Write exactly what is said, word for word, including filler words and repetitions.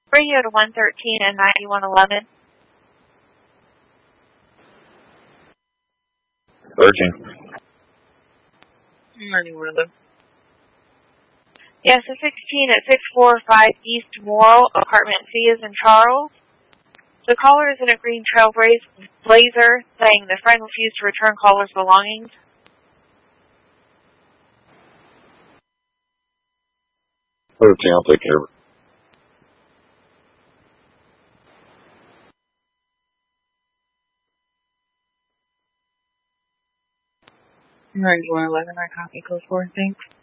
Radio to one thirteen and ninety-one eleven. Urging. ninety-one eleven. Yes, a sixteen at six forty-five East Morrill, apartment C is in Charles. The caller is in a green trail blazer, saying the friend refused to return caller's belongings. Okay, I'll take care of it. ninety-one eleven, I copy, code four, thanks.